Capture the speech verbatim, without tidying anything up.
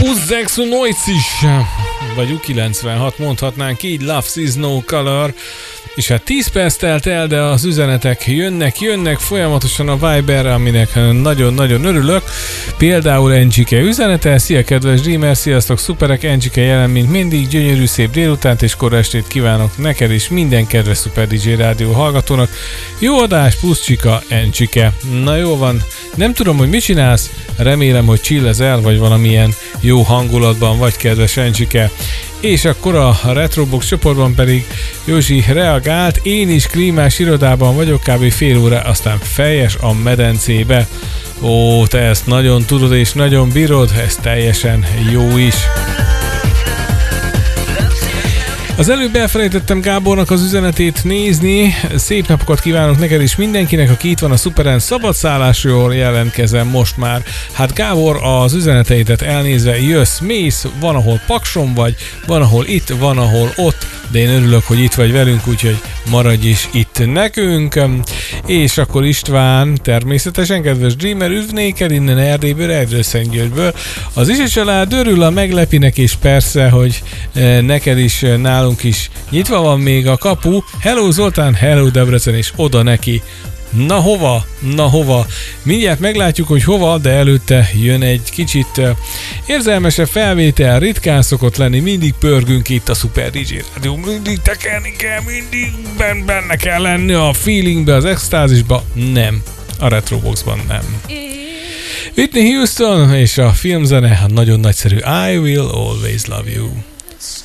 huszonnyolc vagy U kilencvenhat mondhatnánk így, Love Sees No Color. És hát tíz perc telt el, de az üzenetek jönnek, jönnek folyamatosan a Viberre, aminek nagyon-nagyon örülök. Például Encsike üzenete: szia kedves Dreamer, sziasztok, szuperek, Encsike jelen, mint mindig, gyönyörű szép délutánt és kora estét kívánok neked és minden kedves Super dé dzsé rádió hallgatónak. Jó adás, plusz csika, Encsike. Na jó van, nem tudom, hogy mit csinálsz, remélem, hogy chillezel, vagy valamilyen jó hangulatban vagy, kedves Encsike. És akkor a Retrobox csoportban pedig Józsi reagált: én is klímás irodában vagyok, kb. Fél óra, aztán fejes a medencébe. Ó, te ezt nagyon tudod és nagyon bírod, ez teljesen jó is. Az előbb elfelejtettem Gábornak az üzenetét nézni. Szép napokat kívánok neked és mindenkinek, aki itt van a Superen, szabadszállásról jelentkezem most már. Hát Gábor, az üzeneteidet elnézve jössz, mész, van ahol Pakson vagy, van ahol itt, van ahol ott, de én örülök, hogy itt vagy velünk, úgyhogy maradj is itt nekünk. És akkor István, természetesen, kedves Dreamer, üdvnéked innen Erdélyből, Erdőszentgyörgyből. Az Isi család örül a meglepinek, és persze, hogy neked is, nálunk is nyitva van még a kapu. Hello Zoltán, hello Debrecen, és oda neki. Na hova? Na hova? Mindjárt meglátjuk, hogy hova, de előtte jön egy kicsit érzelmesebb felvétel, ritkán szokott lenni, mindig pörgünk itt a Super dé dzsé Rádió, mindig tekerni kell, mindig benne kell lenni a feelingbe, az extázisba. Nem, a Retroboxban nem. Whitney Houston és a filmzene, a nagyon nagyszerű I Will Always Love You.